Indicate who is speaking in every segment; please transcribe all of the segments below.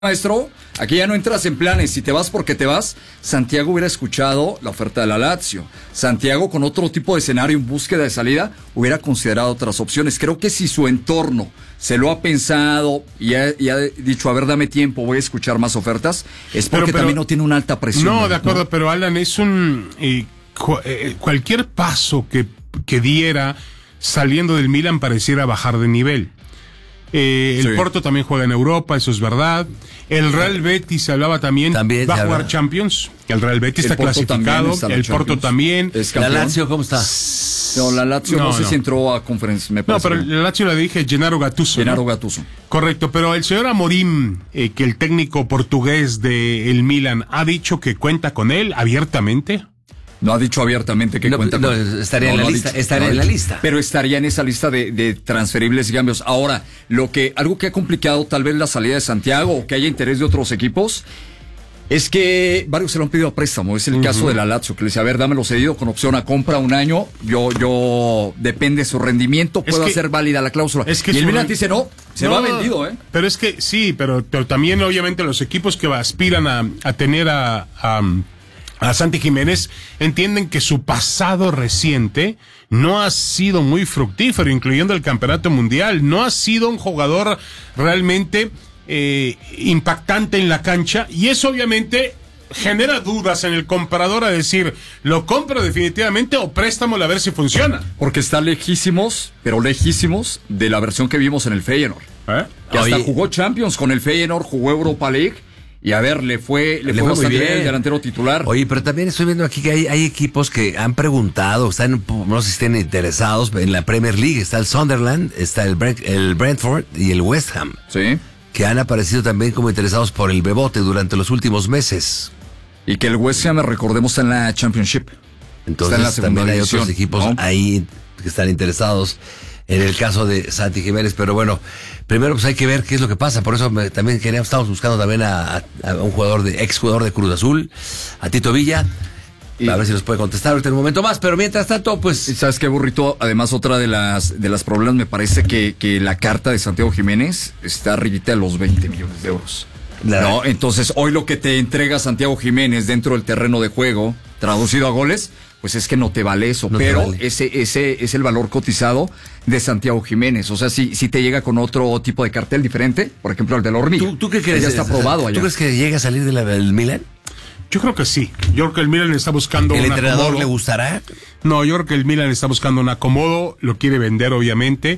Speaker 1: Maestro, aquí ya no entras en planes, si te vas porque te vas. Santiago hubiera escuchado la oferta de la Lazio. Santiago, con otro tipo de escenario en búsqueda de salida, hubiera considerado otras opciones. Creo que si su entorno se lo ha pensado y ha dicho, a ver, dame tiempo, voy a escuchar más ofertas, es porque pero también no tiene una alta presión.
Speaker 2: No, de acuerdo, ¿no? Pero Alan, es cualquier paso que diera saliendo del Milan pareciera bajar de nivel. El Porto también juega en Europa, eso es verdad. El Real Betis se hablaba también va a jugar Champions. El Real Betis está clasificado. El Porto también.
Speaker 3: ¿La Lazio cómo está?
Speaker 1: No, la Lazio no sé si entró a Conference, me parece.
Speaker 2: No, pero la Lazio la dije Gennaro Gattuso.
Speaker 1: Gennaro Gattuso.
Speaker 2: Correcto, pero el señor Amorim, que el técnico portugués del Milan, ha dicho que cuenta con él abiertamente.
Speaker 1: No ha dicho abiertamente que cuenta con...
Speaker 3: estaría en la lista, estaría en la lista.
Speaker 1: Pero estaría en esa lista de transferibles y cambios. Ahora, algo que ha complicado tal vez la salida de Santiago o que haya interés de otros equipos, es que varios se lo han pedido a préstamo. Es el caso de la Lazio, que le dice, a ver, dámelo cedido con opción a compra un año. Yo depende de su rendimiento, puedo hacer válida la cláusula. Y el Milan dice, no, se va vendido, ¿eh?
Speaker 2: Pero es que, sí, pero también obviamente los equipos que aspiran a tener a Santi Jiménez entienden que su pasado reciente no ha sido muy fructífero, incluyendo el campeonato mundial. No ha sido un jugador realmente impactante en la cancha, y eso obviamente genera dudas en el comprador a decir, ¿lo compro definitivamente o préstamelo a ver si funciona?
Speaker 1: Porque está lejísimos, pero lejísimos de la versión que vimos en el Feyenoord. Que hasta jugó Champions con el Feyenoord, jugó Europa League. Y a ver, le fue muy bien el delantero titular.
Speaker 3: Oye, pero también estoy viendo aquí que hay equipos que han preguntado, no sé si estén interesados en la Premier League. Está el Sunderland, está el Brentford y el West Ham.
Speaker 1: Sí.
Speaker 3: Que han aparecido también como interesados por el Bebote durante los últimos meses.
Speaker 1: Y que el West Ham, recordemos, está en la Championship.
Speaker 3: Entonces está en la también hay otros equipos, ¿no?, ahí que están interesados en el caso de Santi Jiménez, pero bueno, primero pues hay que ver qué es lo que pasa. Por eso también estamos buscando también a un exjugador de Cruz Azul, a Tito Villa, a ver si nos puede contestar ahorita en un momento más, pero mientras tanto, pues...
Speaker 1: ¿Sabes qué, Burrito? Además, otra de las problemas, me parece que la carta de Santiago Jiménez está arribita de los 20 millones de euros. ¿No? Entonces, hoy lo que te entrega Santiago Jiménez dentro del terreno de juego, traducido a goles, pues es que no te vale eso, pero ese es el valor cotizado de Santiago Jiménez. O sea, si te llega con otro tipo de cartel diferente, por ejemplo el del Hormiga.
Speaker 3: ¿Tú qué crees?
Speaker 1: Ya está aprobado allá.
Speaker 3: ¿Tú crees que llega a salir del Milan?
Speaker 2: Yo creo que sí. Yo creo que el Milan está buscando un acomodo.
Speaker 3: ¿El entrenador le gustará?
Speaker 2: No, yo creo que el Milan está buscando un acomodo, lo quiere vender obviamente.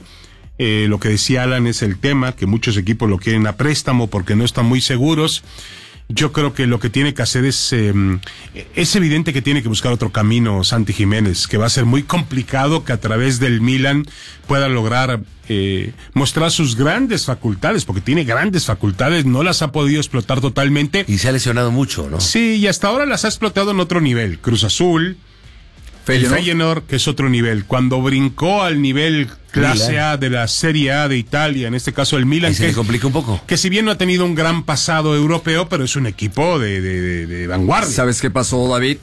Speaker 2: Lo que decía Alan es el tema, que muchos equipos lo quieren a préstamo porque no están muy seguros. Yo creo que lo que tiene que hacer es evidente que tiene que buscar otro camino Santi Jiménez, que va a ser muy complicado que a través del Milan pueda lograr mostrar sus grandes facultades, porque tiene grandes facultades, no las ha podido explotar totalmente.
Speaker 3: Y se ha lesionado mucho, ¿no?
Speaker 2: Sí, y hasta ahora las ha explotado en otro nivel. Cruz Azul, el Feyenoord, que es otro nivel. Cuando brincó al nivel clase A de la Serie A de Italia, en este caso el Milan,
Speaker 3: ahí se le complica un poco.
Speaker 2: Que si bien no ha tenido un gran pasado europeo, pero es un equipo de vanguardia.
Speaker 1: ¿Sabes qué pasó, David?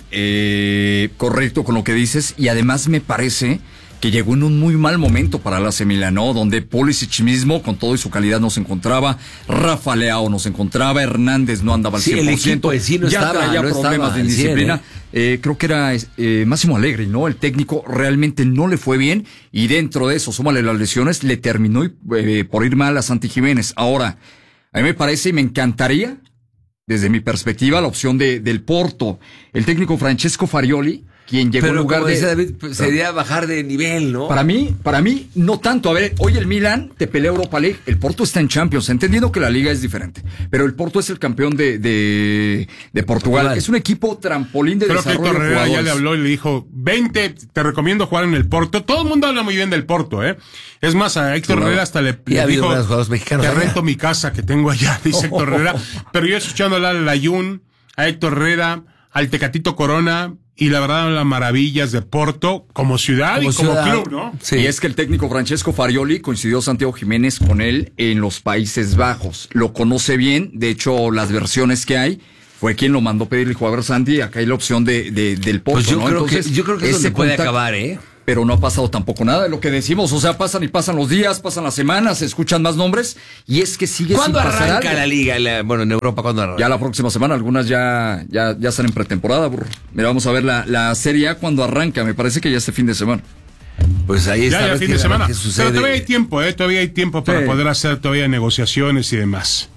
Speaker 1: Correcto con lo que dices, y además me parece que llegó en un muy mal momento para el AC Milan, ¿no? Donde Pulisic mismo, con todo y su calidad, no se encontraba, Rafa Leao no se encontraba, Hernández no andaba al 100%,
Speaker 3: el equipo en sí no
Speaker 1: ya
Speaker 3: estaba,
Speaker 1: traía problemas de indisciplina. Creo que era Máximo Allegri, ¿no? El técnico realmente no le fue bien, y dentro de eso, súmale las lesiones, le terminó por ir mal a Santi Jiménez. Ahora, a mí me parece y me encantaría, desde mi perspectiva, la opción del Porto. El técnico Francesco Farioli, quien llegó en lugar
Speaker 3: de... David, sería bajar de nivel, ¿no?
Speaker 1: Para mí, no tanto. A ver, hoy el Milan te pelea Europa League, el Porto está en Champions, entendiendo que la liga es diferente, pero el Porto es el campeón de Portugal. Es un equipo trampolín de desarrollo.
Speaker 2: Creo que Héctor Herrera ya le habló y le dijo, 20, te recomiendo jugar en el Porto. Todo el mundo habla muy bien del Porto, ¿eh? Es más, a Héctor Herrera hasta le dijo, te rento mi casa que tengo allá, dice Héctor Herrera. Pero yo escuchando a Layún, a Héctor Herrera, al Tecatito Corona, y la verdad, las maravillas de Porto como ciudad como club, ¿no?
Speaker 1: Sí. Y es que el técnico Francesco Farioli coincidió Santiago Jiménez con él en los Países Bajos. Lo conoce bien, de hecho, las versiones que hay, fue quien lo mandó pedir el jugador Santi. Acá hay la opción del Porto,
Speaker 3: pues yo
Speaker 1: ¿no?
Speaker 3: Creo
Speaker 1: Entonces,
Speaker 3: yo creo que eso se puede acabar, ¿eh?
Speaker 1: pero no ha pasado tampoco nada de lo que decimos. O sea, pasan y pasan los días, pasan las semanas, se escuchan más nombres, y es que sigue sin pasar.
Speaker 3: ¿Cuándo arranca la liga? Bueno, en Europa, ¿cuándo arranca?
Speaker 1: Ya la próxima semana, algunas ya están en pretemporada, burro. Mira, vamos a ver la Serie A cuando arranca, me parece que ya este fin de semana.
Speaker 3: Pues ahí está.
Speaker 2: Ya fin de semana. Pero todavía hay tiempo, para poder hacer todavía negociaciones y demás.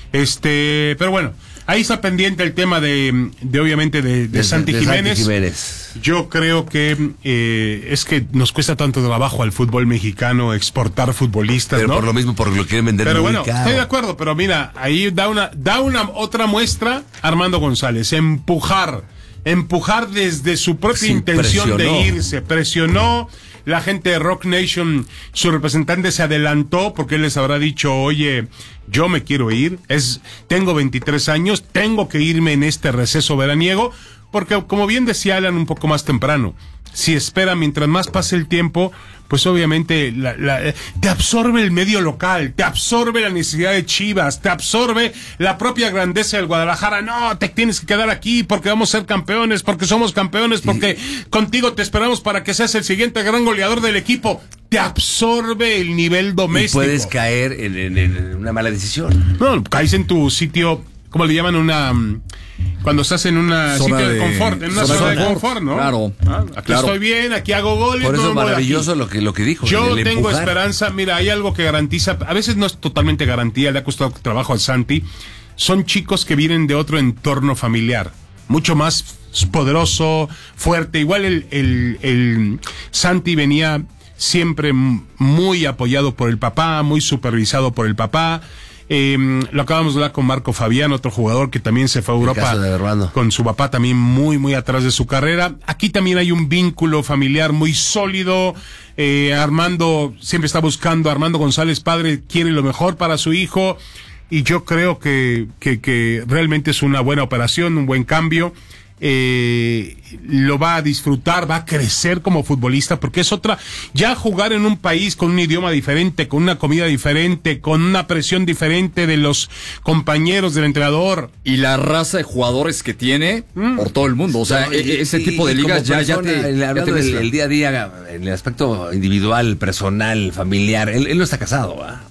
Speaker 2: Pero bueno, ahí está pendiente el tema de obviamente de Santi Jiménez. Yo creo que es que nos cuesta tanto trabajo al fútbol mexicano exportar futbolistas,
Speaker 3: pero
Speaker 2: ¿no?
Speaker 3: Por lo mismo, porque lo quieren vender
Speaker 2: pero
Speaker 3: muy
Speaker 2: bueno,
Speaker 3: caro.
Speaker 2: Estoy de acuerdo, pero mira, ahí da una otra muestra Armando González, empujar desde su propia intención de irse, presionó. La gente de Rock Nation, su representante se adelantó porque él les habrá dicho, oye, yo me quiero ir, tengo 23 años, tengo que irme en este receso veraniego, porque como bien decía Alan un poco más temprano, si espera mientras más pase el tiempo, pues obviamente te absorbe el medio local, te absorbe la necesidad de Chivas, te absorbe la propia grandeza del Guadalajara. No, te tienes que quedar aquí porque vamos a ser campeones, porque somos campeones, porque contigo te esperamos para que seas el siguiente gran goleador del equipo. Te absorbe el nivel doméstico.
Speaker 3: Y puedes caer en una mala decisión.
Speaker 2: No, caes en tu sitio, ¿cómo le llaman? Cuando estás en una sitio de confort, en una zona de confort, ¿no?
Speaker 1: Claro.
Speaker 2: Aquí estoy bien, aquí hago goles.
Speaker 3: Por eso es maravilloso lo que dijo.
Speaker 2: Yo tengo esperanza. Mira, hay algo que garantiza, a veces no es totalmente garantía, le ha costado trabajo al Santi. Son chicos que vienen de otro entorno familiar, mucho más poderoso, fuerte. Igual el Santi venía siempre muy apoyado por el papá, muy supervisado por el papá. Lo acabamos de hablar con Marco Fabián, otro jugador que también se fue a Europa con su papá también muy atrás de su carrera. Aquí también hay un vínculo familiar muy sólido. Armando siempre está buscando, Armando González padre quiere lo mejor para su hijo, y yo creo que realmente es una buena operación, un buen cambio. Lo va a disfrutar, va a crecer como futbolista, porque es otra, ya jugar en un país con un idioma diferente, con una comida diferente, con una presión diferente de los compañeros del entrenador.
Speaker 1: Y la raza de jugadores que tiene por todo el mundo, o sea, ese tipo de ligas
Speaker 3: hablando del día a día, en el aspecto individual, personal, familiar, él no está casado, ¿verdad?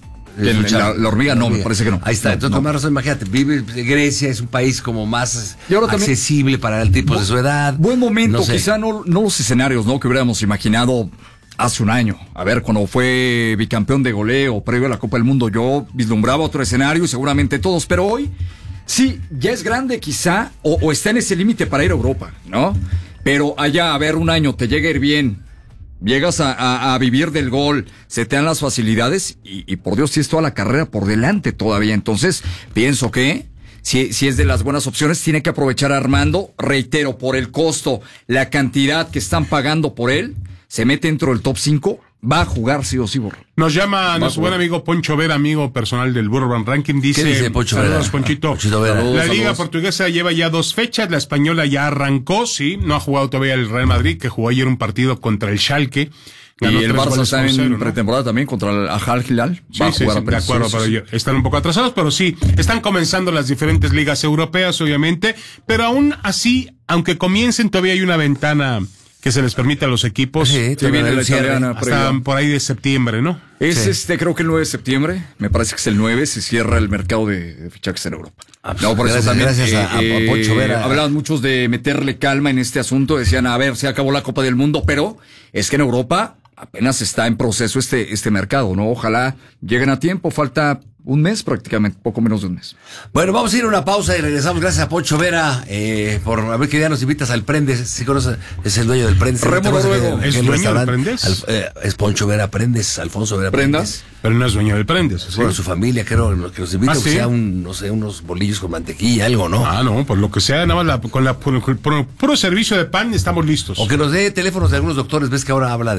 Speaker 1: La hormiga no, me parece que no.
Speaker 3: Ahí está, entonces con más razón, imagínate, Grecia es un país como más accesible para el tipo de su edad.
Speaker 1: Buen momento, quizá no los escenarios, ¿no?, que hubiéramos imaginado hace un año. A ver, cuando fue bicampeón de goleo previo a la Copa del Mundo, yo vislumbraba otro escenario y seguramente todos, pero hoy sí, ya es grande quizá, o está en ese límite para ir a Europa, ¿no? Pero allá, a ver, un año te llega a ir bien, llegas a vivir del gol, se te dan las facilidades y por Dios tienes toda la carrera por delante todavía. Entonces pienso que si es de las buenas opciones, tiene que aprovechar a Armando, reitero, por el costo, la cantidad que están pagando por él, se mete dentro del top 5, va a jugar sí o sí, burro.
Speaker 2: Nos llama nuestro buen amigo Poncho Vera, amigo personal del Burro Van Ranking. Dice,
Speaker 3: ¿qué dice Poncho
Speaker 2: saludos,
Speaker 3: Vera?
Speaker 2: Ponchito.
Speaker 3: Saludos,
Speaker 2: la Liga Portuguesa lleva ya 2 fechas, la española ya arrancó, sí, no ha jugado todavía el Real Madrid, que jugó ayer un partido contra el Schalke.
Speaker 1: Y el Barça está en pretemporada también contra el Al Hilal.
Speaker 2: Va a jugar de acuerdo, pero están un poco atrasados, pero sí, están comenzando las diferentes ligas europeas, obviamente, pero aún así, aunque comiencen, todavía hay una ventana que se les permite a los equipos.
Speaker 3: Sí,
Speaker 1: viene la italiana
Speaker 2: hasta por ahí de septiembre, ¿no?
Speaker 1: Es creo que el 9 de septiembre, me parece que es el 9, se cierra el mercado de fichajes en Europa. No, por eso también
Speaker 3: gracias a Poncho Vera.
Speaker 1: Hablaban muchos de meterle calma en este asunto, decían, a ver, se acabó la Copa del Mundo, pero es que en Europa apenas está en proceso este mercado, ¿no? Ojalá lleguen a tiempo, falta un mes prácticamente, poco menos de un mes.
Speaker 3: Bueno, vamos a ir a una pausa y regresamos. Gracias a Poncho Vera por a ver qué día nos invitas al Prendes. Si conoces, es el dueño del Prendes.
Speaker 1: Remo Noruego.
Speaker 2: ¿Es dueño del Prendes?
Speaker 3: Es Poncho Vera Prendes, Alfonso Vera Prendes.
Speaker 2: Pero no es dueño del Prendes. ¿Sí?
Speaker 3: Bueno, su familia, creo, que nos invita,
Speaker 2: ¿sí?
Speaker 3: Que sea unos bolillos con mantequilla, algo, ¿no?
Speaker 2: No, por lo que sea, nada más con el puro servicio de pan estamos listos.
Speaker 3: O que nos dé teléfonos de algunos doctores. Ves que ahora habla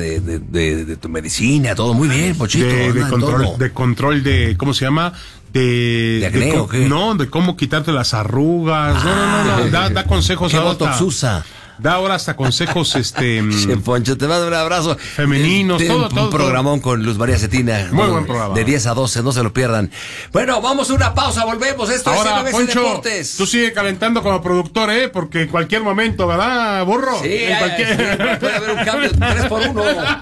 Speaker 3: de tu medicina, todo muy bien, Pochito.
Speaker 2: De control de, ¿cómo se llama?
Speaker 3: ¿De acné o qué?
Speaker 2: No, de cómo quitarte las arrugas. No. Da consejos a
Speaker 3: Botox usa.
Speaker 2: Da ahora hasta consejos,
Speaker 3: Poncho, te mando un abrazo.
Speaker 2: Femeninos, todo.
Speaker 3: Un programón con Luz María Cetina.
Speaker 2: Muy buen programa.
Speaker 3: De 10 a 12, no se lo pierdan. Bueno, vamos a una pausa, volvemos. Esto
Speaker 2: ahora,
Speaker 3: es MBS
Speaker 2: Poncho,
Speaker 3: Deportes.
Speaker 2: Tú sigue calentando como productor, porque en cualquier momento, ¿verdad, burro?
Speaker 3: Sí,
Speaker 2: en cualquier...
Speaker 3: sí, puede haber un cambio 3x1.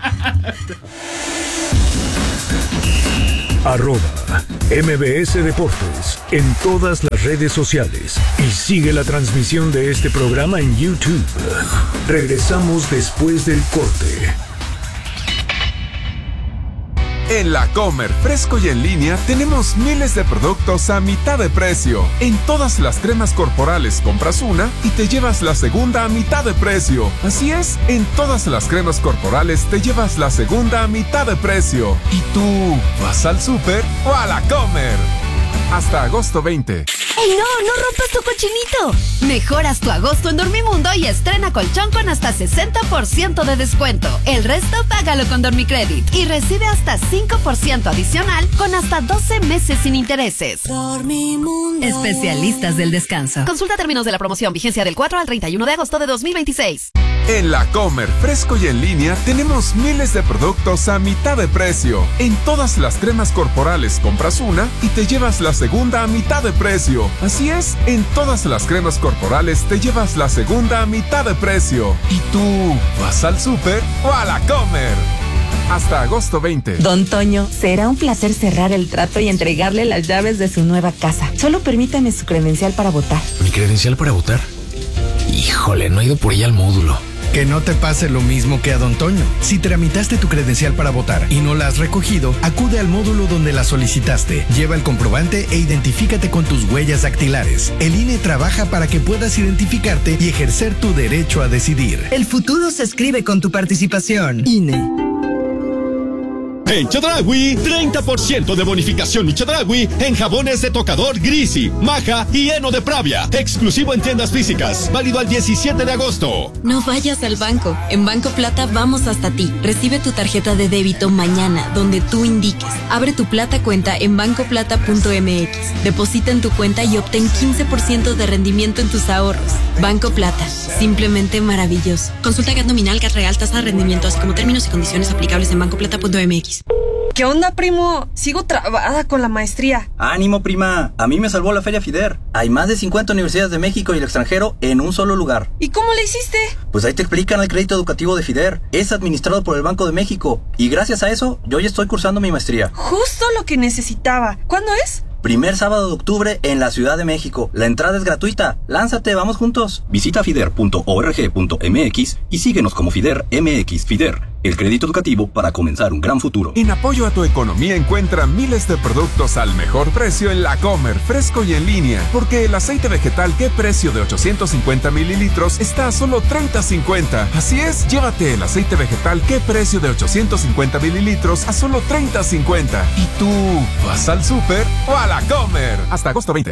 Speaker 4: @MBS Deportes en todas las redes sociales y sigue la transmisión de este programa en YouTube. Regresamos después del corte.
Speaker 5: En La Comer, fresco y en línea, tenemos miles de productos a mitad de precio. En todas las cremas corporales compras una y te llevas la segunda a mitad de precio. Así es, en todas las cremas corporales te llevas la segunda a mitad de precio. ¿Y tú vas al súper o a La Comer? Hasta agosto 20.
Speaker 6: ¡Ey, no rompas tu cochinito! Mejoras tu agosto en Dormimundo y estrena colchón con hasta 60% de descuento. El resto págalo con Dormicredit y recibe hasta 5% adicional con hasta 12 meses sin intereses. Dormimundo. Especialistas del descanso. Consulta términos de la promoción, vigencia del 4 al 31 de agosto de 2026.
Speaker 5: En La Comer, fresco y en línea, tenemos miles de productos a mitad de precio. En todas las cremas corporales compras una y te llevas la segunda a mitad de precio. Así es, en todas las cremas corporales te llevas la segunda a mitad de precio. ¿Y tú vas al súper o a La Comer? Hasta agosto 20.
Speaker 7: Don Toño, será un placer cerrar el trato y entregarle las llaves de su nueva casa. Solo permítame su credencial para votar.
Speaker 8: ¿Mi credencial para votar? Híjole, no he ido por ella al módulo.
Speaker 9: Que no te pase lo mismo que a Don Toño. Si tramitaste tu credencial para votar y no la has recogido, acude al módulo donde la solicitaste. Lleva el comprobante e identifícate con tus huellas dactilares. El INE trabaja para que puedas identificarte y ejercer tu derecho a decidir.
Speaker 10: El futuro se escribe con tu participación. INE.
Speaker 11: En Chedraui, 30% de bonificación y Chedraui en jabones de tocador Grisi, Maja y Heno de Pravia. Exclusivo en tiendas físicas. Válido al 17 de agosto.
Speaker 12: No vayas al banco. En Banco Plata vamos hasta ti. Recibe tu tarjeta de débito mañana, donde tú indiques. Abre tu Plata cuenta en bancoplata.mx. Deposita en tu cuenta y obtén 15% de rendimiento en tus ahorros. Banco Plata. Simplemente maravilloso.
Speaker 13: Consulta GAT nominal, GAT real, tasa de rendimiento, así como términos y condiciones aplicables en bancoplata.mx.
Speaker 14: ¿Qué onda, primo? Sigo trabada con la maestría.
Speaker 15: ¡Ánimo, prima! A mí me salvó la Feria FIDER. Hay más de 50 universidades de México y el extranjero en un solo lugar.
Speaker 14: ¿Y cómo le hiciste?
Speaker 15: Pues ahí te explican el crédito educativo de FIDER. Es administrado por el Banco de México. Y gracias a eso, yo ya estoy cursando mi maestría.
Speaker 14: Justo lo que necesitaba. ¿Cuándo es?
Speaker 15: Primer sábado de octubre en la Ciudad de México. La entrada es gratuita. Lánzate, vamos juntos. Visita fider.org.mx y síguenos como FIDER MX. FIDER, el crédito educativo para comenzar un gran futuro.
Speaker 5: En apoyo a tu economía encuentra miles de productos al mejor precio en La Comer, fresco y en línea. Porque el aceite vegetal qué precio de 850 mililitros está a solo $30.50. Así es, llévate el aceite vegetal qué precio de 850 mililitros a solo $30.50. ¿Y tú vas al súper o a La Comer? Hasta agosto 20.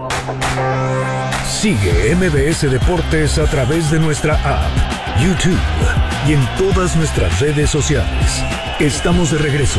Speaker 4: Sigue MBS Deportes a través de nuestra app, YouTube y en todas nuestras redes sociales. Estamos de regreso.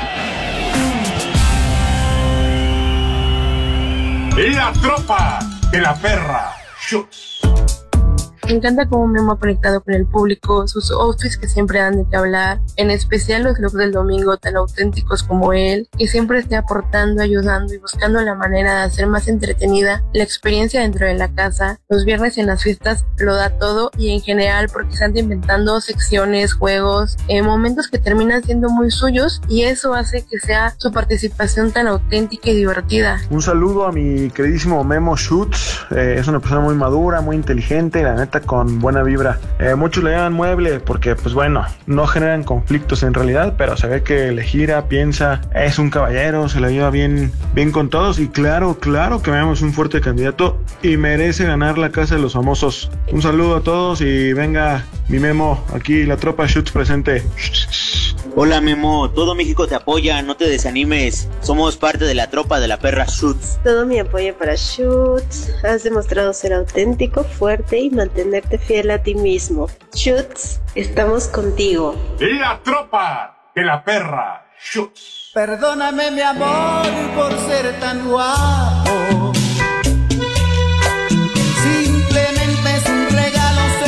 Speaker 2: La tropa de la perra Schutz.
Speaker 16: Me encanta cómo Memo ha conectado con el público, sus outfits que siempre dan de qué hablar, en especial los looks del domingo tan auténticos como él, que siempre esté aportando, ayudando y buscando la manera de hacer más entretenida la experiencia dentro de la casa. Los viernes en las fiestas lo da todo y en general porque están inventando secciones, juegos, momentos que terminan siendo muy suyos y eso hace que sea su participación tan auténtica y divertida.
Speaker 17: Un saludo a mi queridísimo Memo Schutz, es una persona muy madura, muy inteligente, la neta con buena vibra. Muchos le llaman mueble porque pues bueno, no generan conflictos en realidad, pero se ve que le gira, piensa, es un caballero, se la lleva bien con todos y claro que Memo es un fuerte candidato y merece ganar la casa de los famosos. Un saludo a todos y venga mi Memo, aquí la tropa Schutz presente.
Speaker 18: Hola Memo, todo México te apoya, no te desanimes, somos parte de la tropa de la perra Schutz.
Speaker 19: Todo mi apoyo para Schutz, has demostrado ser auténtico, fuerte y mantenerte fiel a ti mismo. Schutz, estamos contigo.
Speaker 2: La tropa de la perra Schutz.
Speaker 20: Perdóname mi amor por ser tan guapo, simplemente es un regalo ser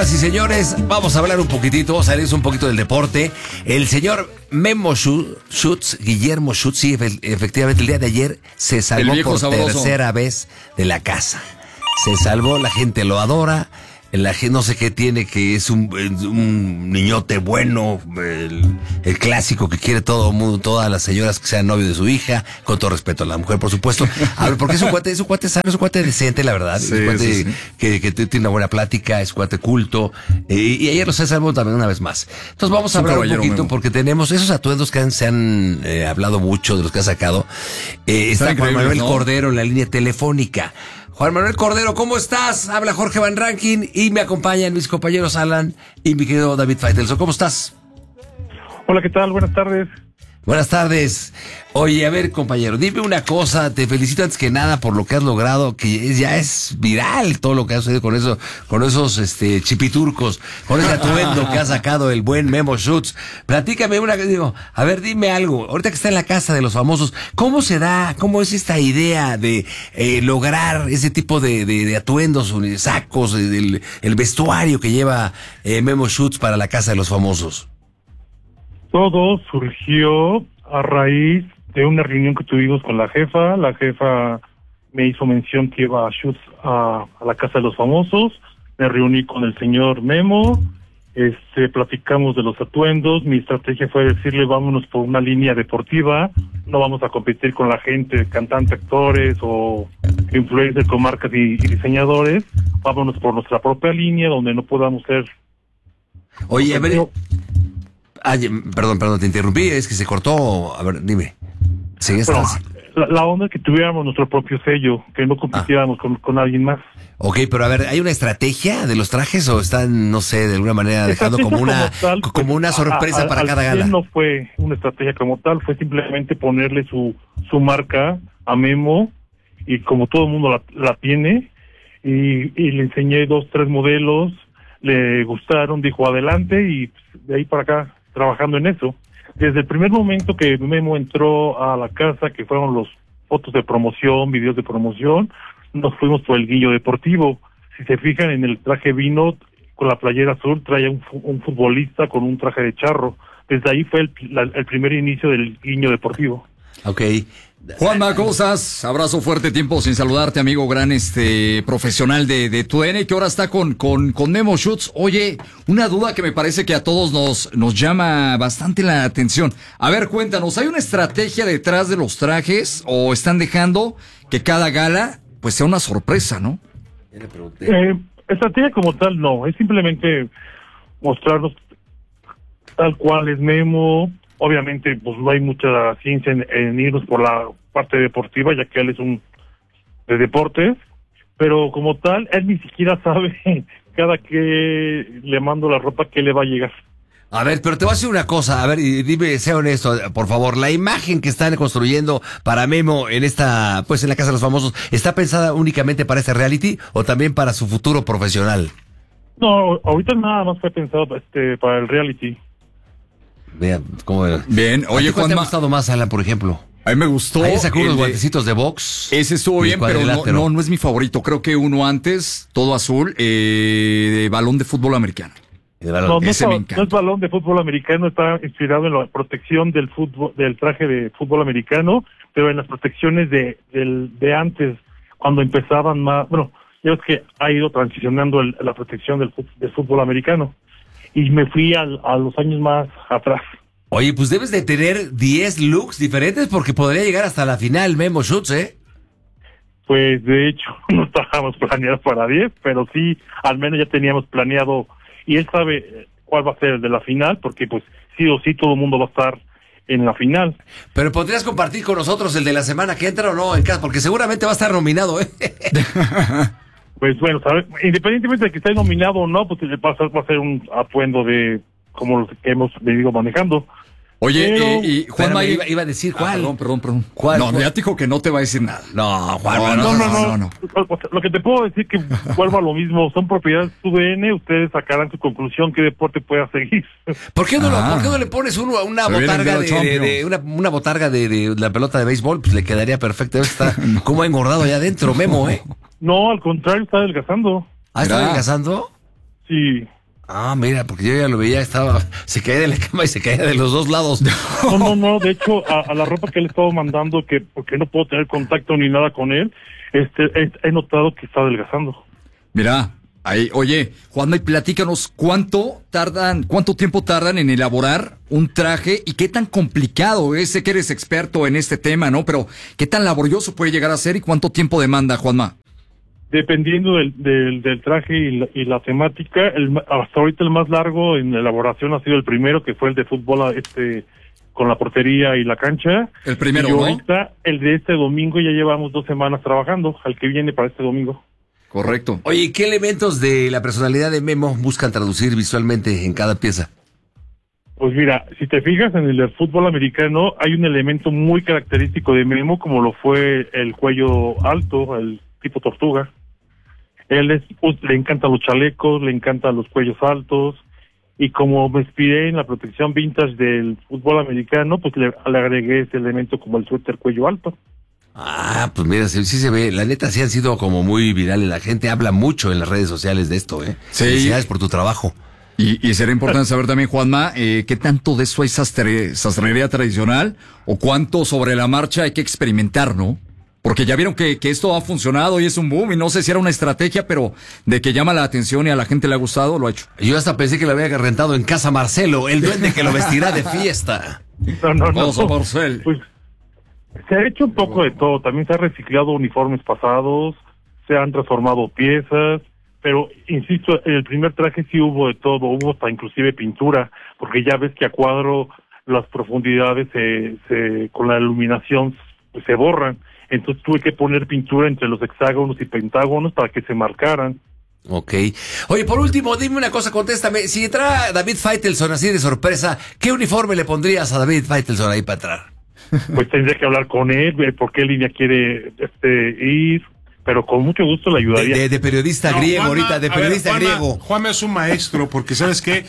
Speaker 3: Señoras y señores, vamos a hablar un poquitito, vamos a salirnos un poquito del deporte. El señor Memo Schutz, Guillermo Schutz, sí, efectivamente el día de ayer se salvó por tercera vez de la casa. Se salvó, la gente lo adora. La gente no sé qué tiene, que es un niñote bueno, el clásico que quiere todo el mundo, todas las señoras que sean novio de su hija, con todo respeto a la mujer, por supuesto. A ver, porque es un cuate sano, es un cuate decente, la verdad. Sí, es un cuate que tiene una buena plática, es un cuate culto. Y ayer los salvó también una vez más. Entonces vamos a hablar un poquito, porque tenemos esos atuendos que se han hablado mucho, de los que ha sacado. Está Juan Manuel Cordero en la línea telefónica. Juan Manuel Cordero, ¿cómo estás? Habla Jorge Van Rankin y me acompañan mis compañeros Alan y mi querido David Faitelson. ¿Cómo estás?
Speaker 21: Hola, ¿qué tal? Buenas tardes.
Speaker 3: Buenas tardes. Oye, a ver, compañero, dime una cosa. Te felicito antes que nada por lo que has logrado, que ya es viral todo lo que ha sucedido con esos chipiturcos, con ese atuendo que ha sacado el buen Memo Schutz. Platícame a ver, dime algo. Ahorita que está en la casa de los famosos, ¿cómo se da, cómo es esta idea de lograr ese tipo de atuendos, sacos, el vestuario que lleva Memo Schutz para la casa de los famosos?
Speaker 21: Todo surgió a raíz de una reunión que tuvimos con la jefa. La jefa me hizo mención que iba a Schutz a la casa de los famosos. Me reuní con el señor Memo. Platicamos de los atuendos. Mi estrategia fue decirle, vámonos por una línea deportiva. No vamos a competir con la gente, cantantes, actores o influencers con marcas y diseñadores. Vámonos por nuestra propia línea donde no podamos ser...
Speaker 3: Oye, a ver... Perdón, te interrumpí, es que se cortó. A ver, dime.
Speaker 21: Bueno, la onda es que tuviéramos nuestro propio sello, que no compitiéramos con alguien más.
Speaker 3: Ok, pero a ver, ¿hay una estrategia de los trajes o están, no sé, de alguna manera dejando como una sorpresa para cada gala?
Speaker 21: No fue una estrategia como tal, fue simplemente ponerle su marca a Memo, y como todo el mundo la tiene, y le enseñé 2, 3 modelos, le gustaron, dijo adelante, y de ahí para acá trabajando en eso. Desde el primer momento que Memo entró a la casa, que fueron los fotos de promoción, videos de promoción, nos fuimos por el guiño deportivo. Si se fijan en el traje vino con la playera azul, trae un futbolista con un traje de charro. Desde ahí fue el primer inicio del guiño deportivo.
Speaker 3: Ok.
Speaker 1: Juanma, ¿cómo estás? Abrazo fuerte, tiempo sin saludarte, amigo, gran profesional de TUDN, que ahora está con Memo Schutz. Oye, una duda que me parece que a todos nos llama bastante la atención. A ver, cuéntanos, ¿hay una estrategia detrás de los trajes o están dejando que cada gala pues sea una sorpresa, no?
Speaker 21: Estrategia como tal no, es simplemente mostrarnos tal cual es Memo. Obviamente, pues no hay mucha ciencia en irnos por la parte deportiva, ya que él es de deportes, pero como tal, él ni siquiera sabe cada que le mando la ropa que le va a llegar.
Speaker 3: A ver, pero te voy a decir una cosa, a ver, y dime, sea honesto, por favor, la imagen que están construyendo para Memo en en la Casa de los Famosos, ¿está pensada únicamente para este reality o también para su futuro profesional?
Speaker 21: No, ahorita nada más fue pensado para el reality.
Speaker 3: Vean, ¿cómo era?
Speaker 1: Bien, oye,
Speaker 3: Juan, ¿te ha gustado más, Alan, por ejemplo?
Speaker 1: A mí me gustó.
Speaker 3: Ahí sacó unos guantecitos de box.
Speaker 1: Ese estuvo bien, pero no es mi favorito. Creo que uno antes, todo azul, de balón de fútbol americano.
Speaker 21: No es balón de fútbol americano, está inspirado en la protección del traje de fútbol americano, pero en las protecciones de antes, cuando empezaban más, bueno, ya ves que ha ido transicionando la protección del fútbol americano. Y me fui a los años más atrás.
Speaker 3: Oye, pues debes de tener 10 looks diferentes porque podría llegar hasta la final, Memo Schutz, ¿eh?
Speaker 21: Pues de hecho no estábamos planeados para 10, pero sí, al menos ya teníamos planeado, y él sabe cuál va a ser el de la final, porque pues sí o sí todo el mundo va a estar en la final.
Speaker 3: Pero podrías compartir con nosotros el de la semana que entra o no en casa, porque seguramente va a estar nominado, ¿eh?
Speaker 21: Pues bueno, ¿sabes? Independientemente de que esté nominado o no, pues va a ser un atuendo de como los que hemos venido manejando.
Speaker 1: Oye,
Speaker 21: pero,
Speaker 1: y Juanma
Speaker 3: iba a decir cuál.
Speaker 1: Perdón.
Speaker 3: ¿Cuál?
Speaker 1: No, ya te dijo que no te va a decir nada.
Speaker 3: No, Juanma, no.
Speaker 21: Lo que te puedo decir que vuelvo a lo mismo, son propiedades de TUDN, ustedes sacarán su conclusión qué deporte pueda seguir.
Speaker 3: ¿Por qué no le pones una botarga una botarga de la pelota de béisbol? Pues le quedaría perfecto. Está como engordado allá adentro, Memo, ¿eh?
Speaker 21: No, al contrario, está adelgazando.
Speaker 3: ¿Ah, está adelgazando?
Speaker 21: Sí.
Speaker 3: Ah, mira, porque yo ya lo veía, se caía de la cama y se caía de los dos lados.
Speaker 21: No, de hecho, a la ropa que le he estado mandando, porque no puedo tener contacto ni nada con él, he notado que está adelgazando.
Speaker 1: Mira, ahí, oye, Juanma, y platícanos, ¿cuánto tiempo tardan en elaborar un traje y qué tan complicado es? Sé que eres experto en este tema, ¿no? Pero, ¿qué tan laborioso puede llegar a ser y cuánto tiempo demanda, Juanma?
Speaker 21: Dependiendo del traje y la temática, hasta ahorita el más largo en elaboración ha sido el primero, que fue el de fútbol con la portería y la cancha.
Speaker 1: El primero,
Speaker 21: y
Speaker 1: ¿no?
Speaker 21: Ahorita, el de este domingo, ya llevamos 2 semanas trabajando, al que viene para este domingo.
Speaker 1: Correcto.
Speaker 3: Oye, ¿qué elementos de la personalidad de Memo buscan traducir visualmente en cada pieza?
Speaker 21: Pues mira, si te fijas en el fútbol americano, hay un elemento muy característico de Memo, como lo fue el cuello alto, el tipo tortuga. Él le encantan los chalecos, le encantan los cuellos altos, y como me inspiré en la protección vintage del fútbol americano, pues le agregué ese elemento como el suéter cuello alto.
Speaker 3: Ah, pues mira, sí se ve, la neta sí han sido como muy virales, la gente habla mucho en las redes sociales de esto, ¿eh?
Speaker 1: Sí.
Speaker 3: Felicidades por tu trabajo.
Speaker 1: Y será importante saber también, Juanma, ¿qué tanto de eso es sastrería tradicional o cuánto sobre la marcha hay que experimentar, ¿no? Porque ya vieron que esto ha funcionado y es un boom, y no sé si era una estrategia, pero de que llama la atención y a la gente le ha gustado, lo ha hecho.
Speaker 3: Yo hasta pensé que lo había rentado en Casa Marcelo, el duende que lo vestirá de fiesta.
Speaker 21: No.
Speaker 1: Casa Marcelo.
Speaker 21: Pues se ha hecho un poco de todo, también se han reciclado uniformes pasados, se han transformado piezas, pero insisto, en el primer traje sí hubo de todo, hubo hasta inclusive pintura, porque ya ves que a cuadro las profundidades con la iluminación pues, se borran. Entonces tuve que poner pintura entre los hexágonos y pentágonos para que se marcaran.
Speaker 3: Ok. Oye, por último, dime una cosa, contéstame. Si entra David Faitelson así de sorpresa, ¿qué uniforme le pondrías a David Faitelson ahí para entrar?
Speaker 21: Pues tendría que hablar con él, ver por qué línea quiere ir, pero con mucho gusto le ayudaría.
Speaker 3: De periodista griego,
Speaker 2: Juanma,
Speaker 3: ahorita, de periodista griego.
Speaker 2: Juanma es un maestro, porque ¿sabes qué?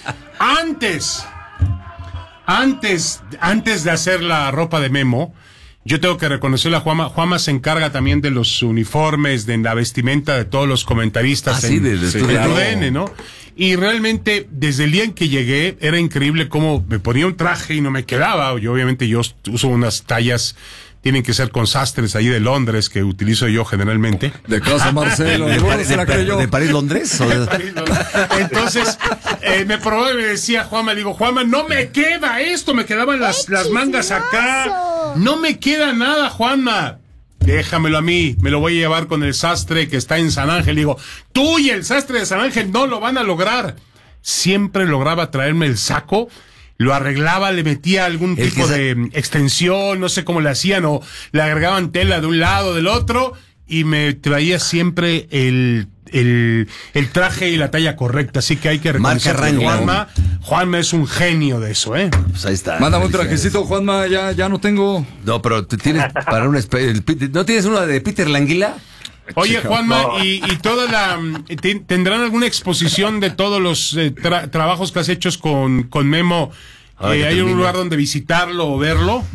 Speaker 2: Antes de hacer la ropa de Memo, yo tengo que reconocerle a Juanma. Juanma se encarga también de los uniformes, de la vestimenta de todos los comentaristas
Speaker 3: de
Speaker 2: TUDN, ¿no? Y realmente, desde el día en que llegué, era increíble cómo me ponía un traje y no me quedaba. Yo uso unas tallas, tienen que ser con sastres ahí de Londres, que utilizo yo generalmente.
Speaker 1: De Casa Marcelo.
Speaker 3: ¿De París, Londres?
Speaker 2: Entonces, me probó y me decía Juanma, digo, Juanma, no me queda esto, me quedaban las mangas acá. No me queda nada, Juanma. Déjamelo a mí, me lo voy a llevar con el sastre que está en San Ángel. Digo, tú y el sastre de San Ángel no lo van a lograr. Siempre lograba traerme el saco, lo arreglaba, le metía algún tipo de extensión, no sé cómo le hacían, o le agregaban tela de un lado, del otro, y me traía siempre el traje y la talla correcta. Así que hay que reconocer que Juanma es un genio de eso, ¿eh?
Speaker 3: Pues ahí está.
Speaker 1: Mándame un trajecito, Juanma, ya no tengo.
Speaker 3: No, pero tú tienes para ¿no tienes uno de Peter Languila?
Speaker 2: Oye, Juanma, y toda ¿tendrán alguna exposición de todos los trabajos que has hecho con Memo? ¿Hay un lugar donde visitarlo o verlo?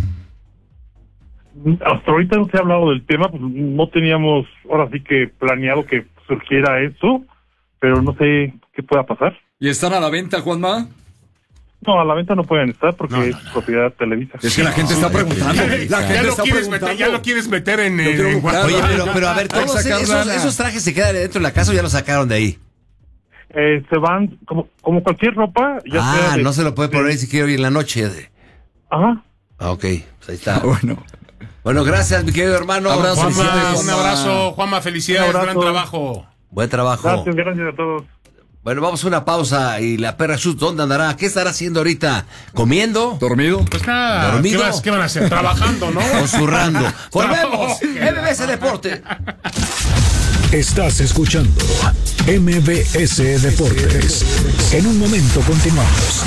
Speaker 21: Hasta ahorita no se ha hablado del tema, pues no teníamos ahora sí que planeado que surgiera eso, pero no sé qué pueda pasar.
Speaker 1: ¿Y están a la venta, Juanma?
Speaker 21: No, a la venta no pueden estar porque es propiedad de Televisa.
Speaker 1: Es que la gente está preguntando.
Speaker 2: Ya lo quieres meter en
Speaker 3: Oye, pero a ver, todos esos trajes se quedan dentro de la casa o ya los sacaron de ahí.
Speaker 21: Se van como cualquier ropa. Ya
Speaker 3: no se lo puede poner si quiere hoy en la noche.
Speaker 21: Ajá.
Speaker 3: Ok, pues ahí está. Bueno, gracias, mi querido hermano.
Speaker 2: Un abrazo, Juanma, felicidades, gran trabajo.
Speaker 3: Buen trabajo.
Speaker 21: Gracias a todos.
Speaker 3: Bueno, vamos a una pausa. Y la perra Schutz, ¿dónde andará? ¿Qué estará haciendo ahorita? ¿Comiendo?
Speaker 1: ¿Dormido?
Speaker 2: Pues nada, ¿dormido? ¿Qué van a hacer? Trabajando, ¿no?
Speaker 3: O zurrando. Volvemos. MBS Deporte.
Speaker 4: Estás escuchando MBS Deportes. En un momento continuamos.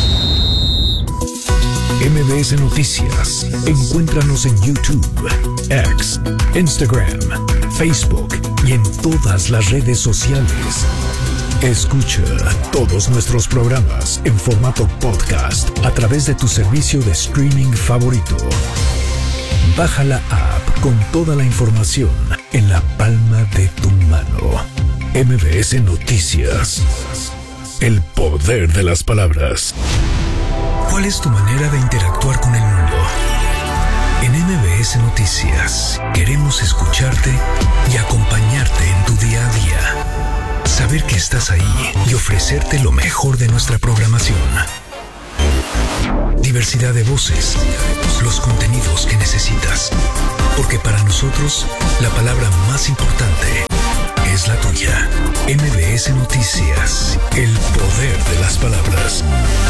Speaker 4: MBS Noticias. Encuéntranos en YouTube, X, Instagram, Facebook y en todas las redes sociales. Escucha todos nuestros programas en formato podcast a través de tu servicio de streaming favorito. Baja la app con toda la información en la palma de tu mano. MBS Noticias. el poder de las palabras. ¿Cuál es tu manera de interactuar con el mundo? En MBS Noticias queremos escucharte y acompañarte en tu día a día. Saber que estás ahí y ofrecerte lo mejor de nuestra programación. Diversidad de voces, los contenidos que necesitas. Porque para nosotros, la palabra más importante es la tuya. MBS Noticias, el poder de las palabras.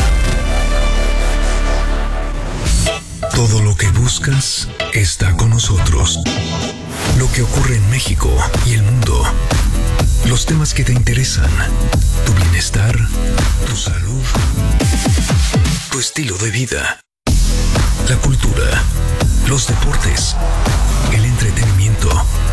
Speaker 4: Todo lo que buscas está con nosotros. Lo que ocurre en México y el mundo. Los temas que te interesan. Tu bienestar, tu salud, tu estilo de vida. La cultura, los deportes, el entretenimiento.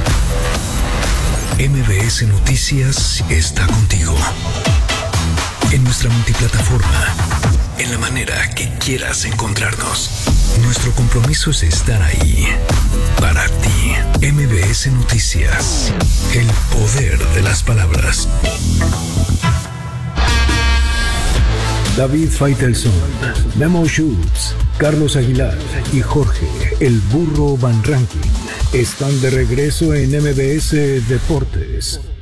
Speaker 4: MBS Noticias está contigo. En nuestra multiplataforma, en la manera que quieras encontrarnos. Nuestro compromiso es estar ahí, para ti. MBS Noticias, el poder de las palabras. David Faitelson, Memo Schutz, Carlos Aguilar y Jorge, el burro Van Rankin, están de regreso en MBS Deportes.